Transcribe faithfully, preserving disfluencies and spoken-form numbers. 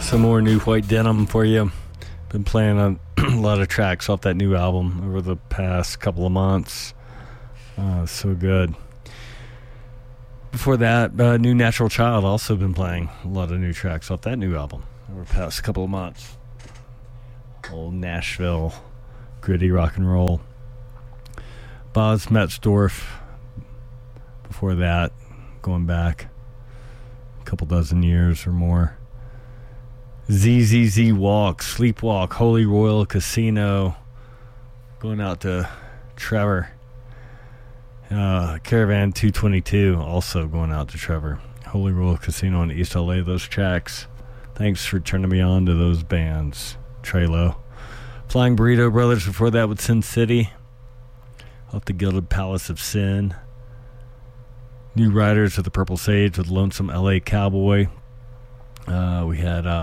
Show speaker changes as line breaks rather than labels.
Some more new White Denim for you. Been playing on a lot of tracks off that new album over the past couple of months. Uh, so good. Before that, uh, New Natural Child, also been playing a lot of new tracks off that new album over the past couple of months. Old Nashville, gritty rock and roll. Boz Metzdorf, before that, going back a couple dozen years or more. Z Z Z Walk, Sleepwalk, Holy Royal Casino, going out to Trevor. Uh, Caravan two twenty-two, also going out to Trevor. Holy Royal Casino in East L A, those tracks. Thanks for turning me on to those bands. Trelo. Flying Burrito Brothers before that with Sin City. Off the Gilded Palace of Sin. New Riders of the Purple Sage with Lonesome L A Cowboy. Uh, we had uh,